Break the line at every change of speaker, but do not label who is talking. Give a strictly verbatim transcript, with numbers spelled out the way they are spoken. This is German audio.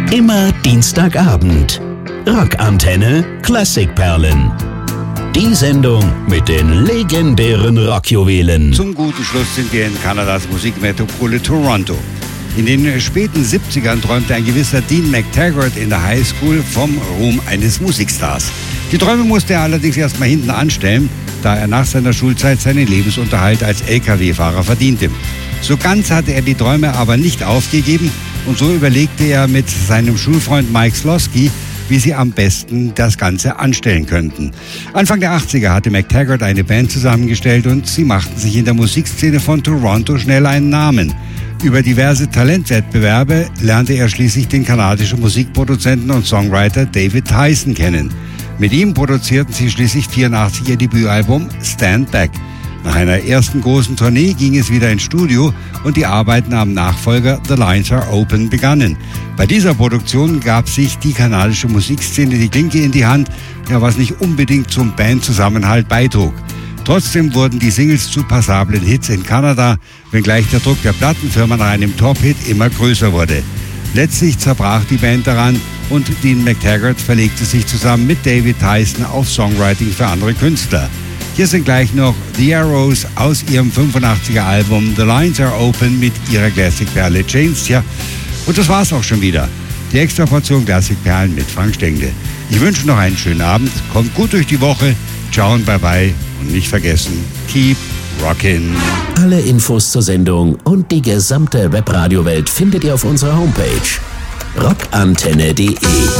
Immer Dienstagabend. Rockantenne Klassikperlen. Die Sendung mit den legendären Rockjuwelen.
Zum guten Schluss sind wir in Kanadas Musikmetropole Toronto. In den späten siebzigern träumte ein gewisser Dean McTaggart in der Highschool vom Ruhm eines Musikstars. Die Träume musste er allerdings erstmal hinten anstellen, da er nach seiner Schulzeit seinen Lebensunterhalt als L K W-Fahrer verdiente. So ganz hatte er die Träume aber nicht aufgegeben und so überlegte er mit seinem Schulfreund Mike Slosky, wie sie am besten das Ganze anstellen könnten. Anfang der achtziger hatte McTaggart eine Band zusammengestellt und sie machten sich in der Musikszene von Toronto schnell einen Namen. Über diverse Talentwettbewerbe lernte er schließlich den kanadischen Musikproduzenten und Songwriter David Tyson kennen. Mit ihm produzierten sie schließlich vierundachtzig ihr Debütalbum Stand Back. Nach einer ersten großen Tournee ging es wieder ins Studio und die Arbeiten am Nachfolger The Lines Are Open begannen. Bei dieser Produktion gab sich die kanadische Musikszene die Klinke in die Hand, ja, was nicht unbedingt zum Bandzusammenhalt beitrug. Trotzdem wurden die Singles zu passablen Hits in Kanada, wenngleich der Druck der Plattenfirma nach einem Top-Hit immer größer wurde. Letztlich zerbrach die Band daran und Dean McTaggart verlegte sich zusammen mit David Tyson auf Songwriting für andere Künstler. Hier sind gleich noch The Arrows aus ihrem fünfundachtziger Album The Lines Are Open mit ihrer Klassikperle Chains. Tja, und das war's auch schon wieder. Die extra Portion Klassikperlen mit Frank Stengel. Ich wünsche noch einen schönen Abend, kommt gut durch die Woche, ciao und bye bye und nicht vergessen, keep rockin'.
Alle Infos zur Sendung und die gesamte Webradiowelt findet ihr auf unserer Homepage rockantenne punkt de.